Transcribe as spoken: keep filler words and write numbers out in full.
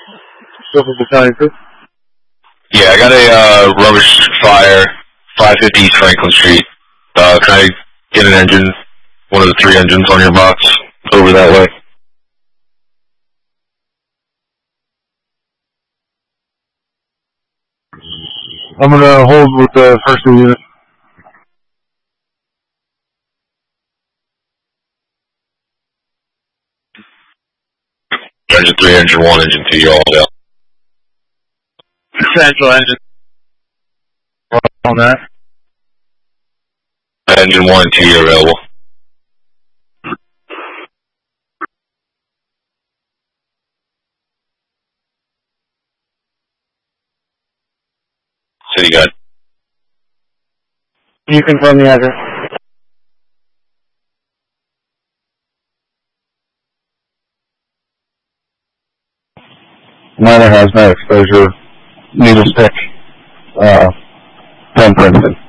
Silver Battalion two? Yeah, I got a uh, rubbish fire, five fifty East Franklin Street. Uh, can I get an engine, one of the three engines on your box, over that way? I'm gonna hold with the first unit. Engine three, engine one, engine two, you're all down. Central engine. On that. Engine one and two, you're available. City guide. Can you confirm the address? Minor hazmat exposure, needle stick, uh, pen printing.